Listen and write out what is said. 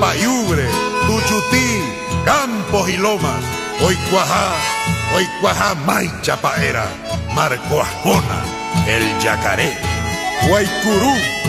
Payubre, Tuchutí, Campos y Lomas, hoy cuajá, Maicha Paera, Marco Ascona, el Yacaré, Guaycurú,